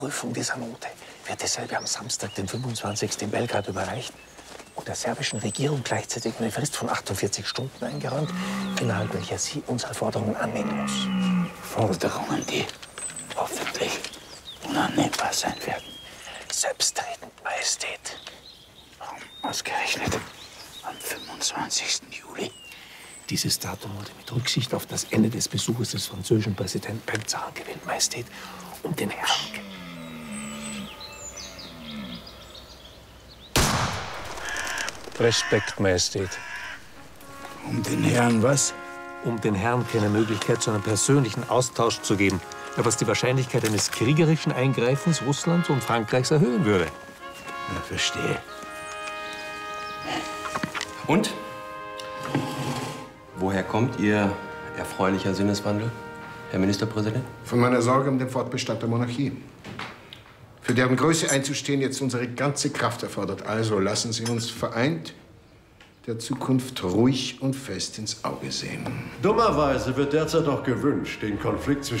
Prüfung dieser Note wird deshalb am Samstag, den 25. in Belgrad überreicht und der serbischen Regierung gleichzeitig eine Frist von 48 Stunden eingeräumt, innerhalb welcher sie unsere Forderungen annehmen muss. Forderungen, die hoffentlich unannehmbar sein werden. Selbstredend, Majestät. Warum ausgerechnet am 25. Juli? Dieses Datum wurde mit Rücksicht auf das Ende des Besuches des französischen Präsidenten Pelzar gewählt, Majestät, um den Herrn. Respekt, Majestät. Um den Herrn was? Um den Herrn keine Möglichkeit zu einem persönlichen Austausch zu geben, was die Wahrscheinlichkeit eines kriegerischen Eingreifens Russlands und Frankreichs erhöhen würde. Ja, verstehe. Und? Woher kommt Ihr erfreulicher Sinneswandel, Herr Ministerpräsident? Von meiner Sorge um den Fortbestand der Monarchie. Für deren Größe einzustehen jetzt unsere ganze Kraft erfordert. Also lassen Sie uns vereint der Zukunft ruhig und fest ins Auge sehen. Dummerweise wird derzeit auch gewünscht, den Konflikt zwischen